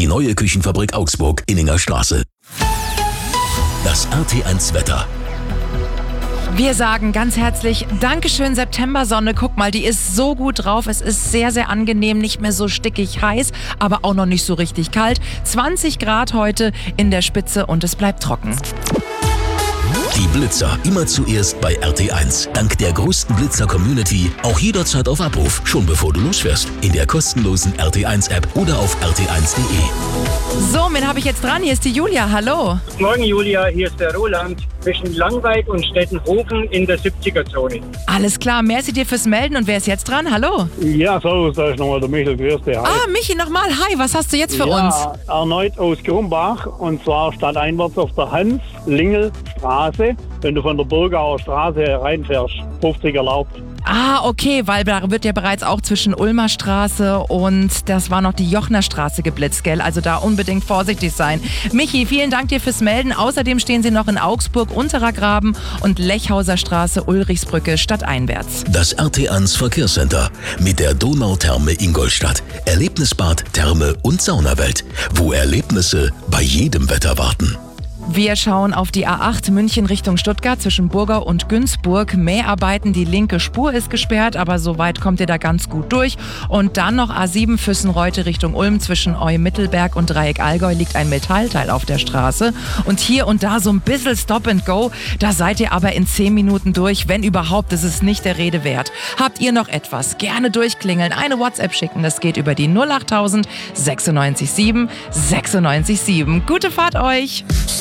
Die neue Küchenfabrik Augsburg, Inninger Straße. Das RT1 Wetter. Wir sagen ganz herzlich Dankeschön Septembersonne. Guck mal, die ist so gut drauf. Es ist sehr, sehr angenehm, nicht mehr so stickig heiß, aber auch noch nicht so richtig kalt. 20 Grad heute in der Spitze und es bleibt trocken. Die Blitzer immer zuerst bei RT1. Dank der größten Blitzer-Community auch jederzeit auf Abruf, schon bevor du losfährst. In der kostenlosen RT1-App oder auf rt1.de. So, wen habe ich jetzt dran? Hier ist die Julia. Hallo. Guten Morgen, Julia. Hier ist der Roland zwischen Langweid und Stettenhofen in der 70er-Zone. Alles klar, merci dir fürs Melden. Und wer ist jetzt dran? Hallo. Ja, servus, da ist nochmal der Michael. Grüß dich. Hi. Michi, nochmal. Hi, was hast du jetzt für uns? Ja, erneut aus Grumbach und zwar stadteinwärts auf der Hans-Lingel-Straße. Wenn du von der Burgauer Straße reinfährst, 50 erlaubt. Okay, weil da wird ja bereits auch zwischen Ulmer Straße und das war noch die Jochner Straße geblitzt, gell? Also da unbedingt vorsichtig sein. Michi, vielen Dank dir fürs Melden. Außerdem stehen sie noch in Augsburg, Unterer Graben und Lechhauser Straße, Ulrichsbrücke, stadteinwärts. Das RT1 Verkehrscenter mit der Donautherme Ingolstadt. Erlebnisbad, Therme und Saunawelt, wo Erlebnisse bei jedem Wetter warten. Wir schauen auf die A8 München Richtung Stuttgart zwischen Burgau und Günzburg. Mäharbeiten, die linke Spur ist gesperrt, aber soweit kommt ihr da ganz gut durch. Und dann noch A7 Füssen-Reute Richtung Ulm zwischen Eu-Mittelberg und Dreieck Allgäu liegt ein Metallteil auf der Straße. Und hier und da so ein bisschen Stop and Go. Da seid ihr aber in 10 Minuten durch. Wenn überhaupt, ist es nicht der Rede wert. Habt ihr noch etwas? Gerne durchklingeln, eine WhatsApp schicken. Das geht über die 08000 96 7 96 7. Gute Fahrt euch!